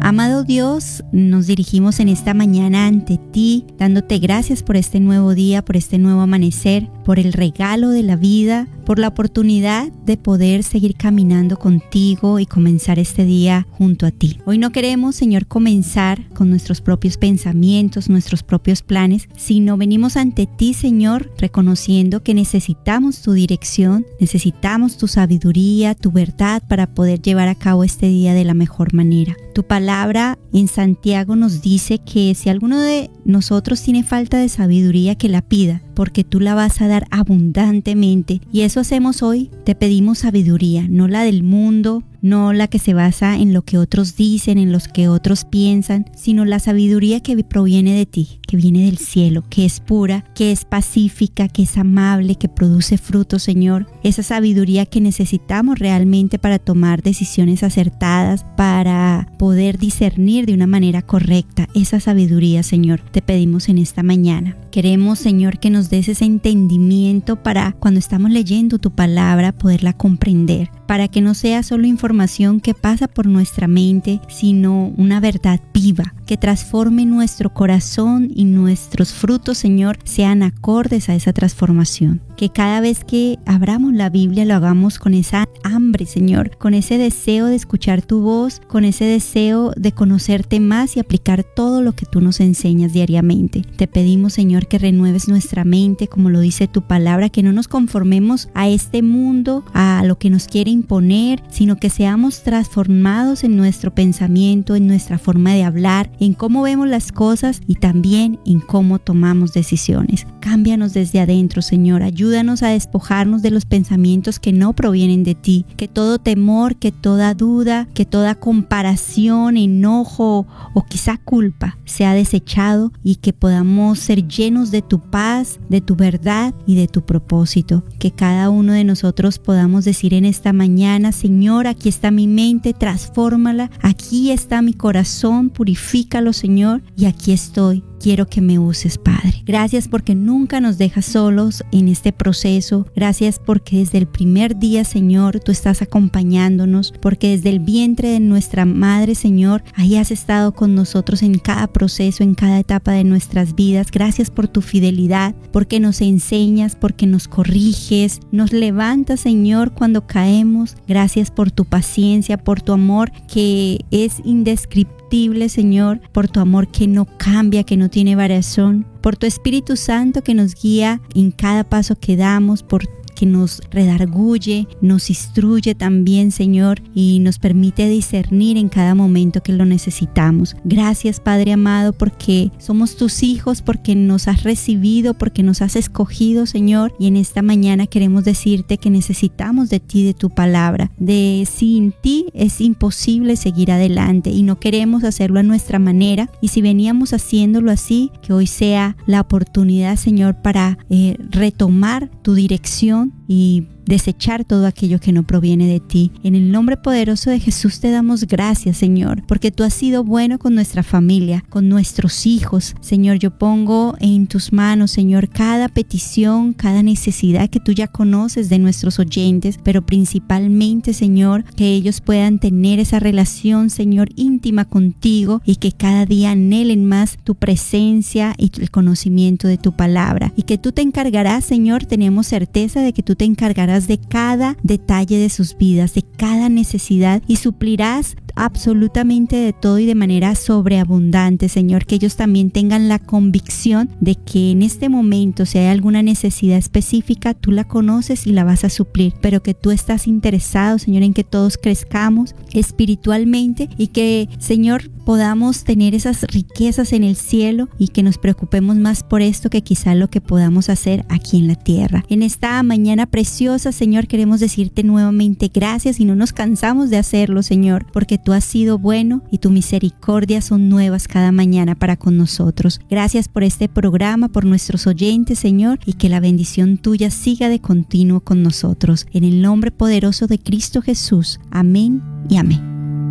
Amado Dios, nos dirigimos en esta mañana ante ti, dándote gracias por este nuevo día, por este nuevo amanecer, por el regalo de la vida, por la oportunidad de poder seguir caminando contigo y comenzar este día junto a ti. Hoy no queremos, Señor, comenzar con nuestros propios pensamientos, nuestros propios planes, sino venimos ante ti, Señor, reconociendo que necesitamos tu dirección, necesitamos tu sabiduría, tu verdad para poder llevar a cabo este día de la mejor manera. Tu palabra en Santiago nos dice que si alguno de nosotros tiene falta de sabiduría, que la pida, porque tú la vas a dar abundantemente. Y eso hacemos hoy. Te pedimos sabiduría, no la del mundo, no la que se basa en lo que otros dicen, en lo que otros piensan, sino la sabiduría que proviene de ti, que viene del cielo, que es pura, que es pacífica, que es amable, que produce frutos, Señor. Esa sabiduría que necesitamos realmente para tomar decisiones acertadas, para poder discernir de una manera correcta. Esa sabiduría, Señor, te pedimos en esta mañana. Queremos, Señor, que nos des ese entendimiento para cuando estamos leyendo tu palabra poderla comprender, para que no sea solo información que pasa por nuestra mente, sino una verdad viva, que transforme nuestro corazón y nuestros frutos, Señor, sean acordes a esa transformación. Que cada vez que abramos la Biblia lo hagamos con esa hambre, Señor, con ese deseo de escuchar tu voz, con ese deseo de conocerte más y aplicar todo lo que tú nos enseñas diariamente. Te pedimos, Señor, que renueves nuestra mente, como lo dice tu palabra, que no nos conformemos a este mundo, a lo que nos quiere imponer, sino que seamos transformados en nuestro pensamiento, en nuestra forma de hablar, en cómo vemos las cosas y también en cómo tomamos decisiones. Cámbianos desde adentro, Señor. Ayúdanos a despojarnos de los pensamientos que no provienen de ti. Que todo temor, que toda duda, que toda comparación, enojo o quizá culpa sea desechado y que podamos ser llenos de tu paz, de tu verdad y de tu propósito. Que cada uno de nosotros podamos decir en esta mañana: Señor, aquí está mi mente, transfórmala. Aquí está mi corazón, purifícalo, Señor, y aquí estoy. Quiero que me uses, Padre. Gracias porque nunca nos dejas solos en este proceso. Gracias porque desde el primer día, Señor, tú estás acompañándonos. Porque desde el vientre de nuestra madre, Señor, ahí has estado con nosotros en cada proceso, en cada etapa de nuestras vidas. Gracias por tu fidelidad, porque nos enseñas, porque nos corriges, nos levantas, Señor, cuando caemos. Gracias por tu paciencia, por tu amor que es indescriptible, Señor, por tu amor que no cambia, que no tiene variación, por tu Espíritu Santo que nos guía en cada paso que damos, por que nos redarguye, nos instruye también, Señor, y nos permite discernir en cada momento que lo necesitamos. Gracias, Padre amado, porque somos tus hijos, porque nos has recibido, porque nos has escogido, Señor, y en esta mañana queremos decirte que necesitamos de ti, de tu palabra, de sin ti es imposible seguir adelante y no queremos hacerlo a nuestra manera, y si veníamos haciéndolo así, que hoy sea la oportunidad, Señor, para retomar tu dirección y desechar todo aquello que no proviene de ti. En el nombre poderoso de Jesús te damos gracias, Señor, porque tú has sido bueno con nuestra familia, con nuestros hijos. Señor, yo pongo en tus manos, Señor, cada petición, cada necesidad que tú ya conoces de nuestros oyentes, pero principalmente, Señor, que ellos puedan tener esa relación, Señor, íntima contigo y que cada día anhelen más tu presencia y el conocimiento de tu palabra. Y que tú te encargarás, Señor, tenemos certeza de que tú te encargarás de cada detalle de sus vidas, de cada necesidad, y suplirás absolutamente de todo y de manera sobreabundante, Señor, que ellos también tengan la convicción de que en este momento, si hay alguna necesidad específica, tú la conoces y la vas a suplir, pero que tú estás interesado, Señor, en que todos crezcamos espiritualmente y que, Señor, podamos tener esas riquezas en el cielo y que nos preocupemos más por esto que quizá lo que podamos hacer aquí en la tierra. En esta mañana preciosa, Señor, queremos decirte nuevamente gracias y no nos cansamos de hacerlo, Señor, porque tú has sido bueno y tu misericordia son nuevas cada mañana para con nosotros. Gracias por este programa, por nuestros oyentes, Señor, y que la bendición tuya siga de continuo con nosotros. En el nombre poderoso de Cristo Jesús. Amén y amén.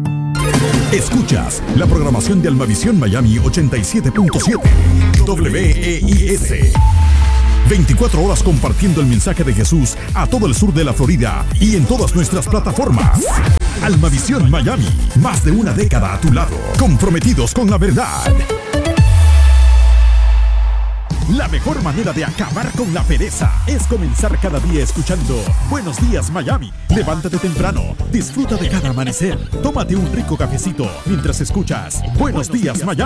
Escuchas la programación de Almavisión Miami 87.7 WEIS. 24 horas compartiendo el mensaje de Jesús a todo el sur de la Florida y en todas nuestras plataformas. Almavisión Miami, más de una década a tu lado, comprometidos con la verdad. La mejor manera de acabar con la pereza es comenzar cada día escuchando Buenos Días Miami. Levántate temprano, disfruta de cada amanecer, tómate un rico cafecito mientras escuchas Buenos Días Miami.